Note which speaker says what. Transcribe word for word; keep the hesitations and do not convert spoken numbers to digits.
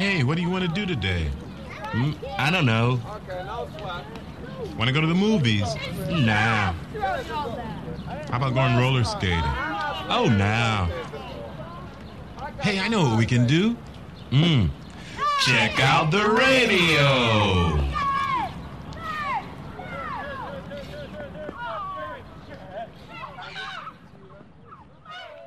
Speaker 1: Hey, what do you want to do today?
Speaker 2: Mm, I don't know.
Speaker 1: Want to go to the movies?
Speaker 2: Nah.
Speaker 1: How about going roller skating?
Speaker 2: Oh, nah.
Speaker 1: Hey, I know what we can do.
Speaker 2: Mm. Check out the radio.